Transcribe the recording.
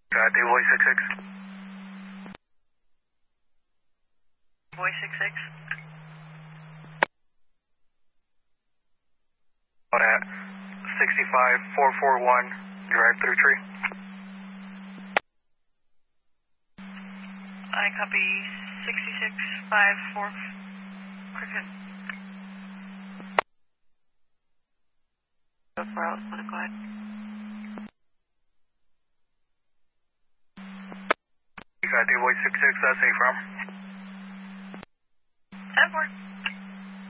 Voice 66. Voice 66. Out at 65441, drive-through tree. I copy 6654 Cricket. Go for out, go ahead. Voice 66, that's A from. 10-4.